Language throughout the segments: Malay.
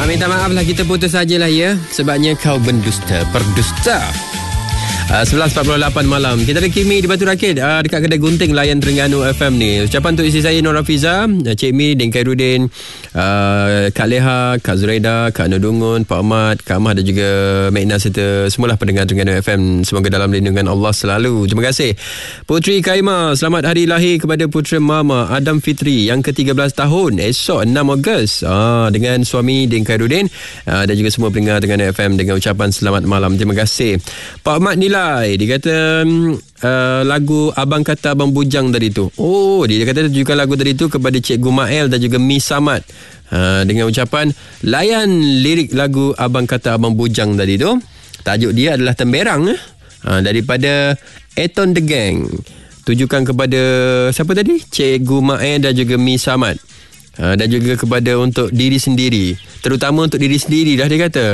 Minta maaf lah, kita putus sajalah ya. Sebabnya kau berdusta. 11.48 malam. Kita ada Kimi di Batu Rakit, dekat kedai gunting layan Terengganu FM ni. Ucapan untuk isteri saya Nur Rafiza, Cik Mi, Din Khairuddin, Kak Leha, Kak Zuraida, Kak Nudungun, Pak Ahmad, Kak Ahmad dan juga Mek Nas serta semualah pendengar Terengganu FM. Semoga dalam lindungan Allah selalu. Terima kasih. Putri Kaima, selamat hari lahir kepada putera Mama Adam Fitri yang ke-13 tahun esok 6 Ogos, dengan suami Din Khairuddin dan juga semua pendengar Terengganu FM dengan ucapan selamat malam. Terima kasih. Pak Ahmad Nilai, dia kata lagu Abang Kata Abang Bujang tadi tu. Oh, dia kata tujukan lagu tadi tu kepada Cikgu Mael dan juga Miss Samad, dengan ucapan layan lirik lagu Abang Kata Abang Bujang tadi tu. Tajuk dia adalah Temberang, daripada Eton The Gang. Tujukan kepada siapa tadi? Cikgu Mael dan juga Miss Samad, dan juga kepada untuk diri sendiri, terutama untuk diri sendiri dah dia kata.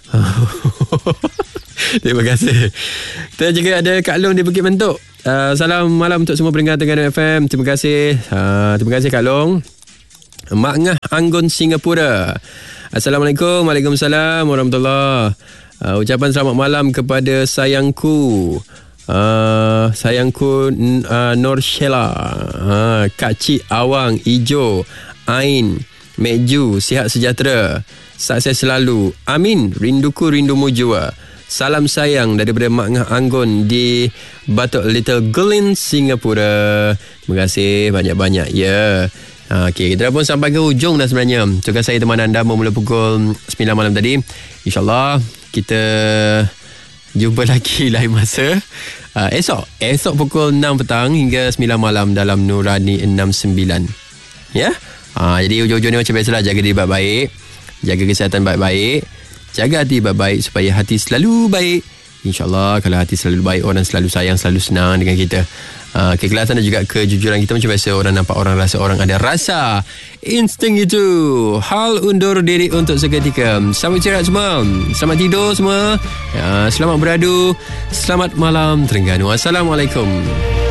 Terima kasih. Kita juga ada Kak Long di Bukit Bentuk. Salam malam untuk semua pendengar Terengganu FM. Terima kasih. Terima kasih Kak Long. Mak Ngah Anggun Singapura. Assalamualaikum. Waalaikumsalam warahmatullahi. Ucapan selamat malam kepada sayangku. Sayangku Nur Sheila, Kak Cik Awang Ijo, Ain, Mekju, sihat sejahtera, sukses selalu. Amin. Rinduku rindumu jua. Salam sayang daripada Mak Ngah Anggun di Batok Little Guilin, Singapura. Terima kasih banyak-banyak ya. Okey, kita dah pun sampai ke hujung dah sebenarnya. Tugas saya teman anda bermula pukul 9 malam tadi. InsyaAllah kita jumpa lagi lain masa. Esok pukul 6 petang hingga 9 malam dalam Nurani 69. Ya? Jadi hujung-hujung ni macam biasalah, jaga diri baik-baik, jaga kesihatan baik-baik, jaga hati baik-baik supaya hati selalu baik. InsyaAllah kalau hati selalu baik, orang selalu sayang, selalu senang dengan kita. Keikhlasan dan juga kejujuran kita macam biasa, orang nampak, orang rasa, orang ada rasa. Insting itu. Hal undur diri untuk seketika. Selamat istirahat semua. Selamat tidur semua. Selamat beradu. Selamat malam Terengganu. Assalamualaikum.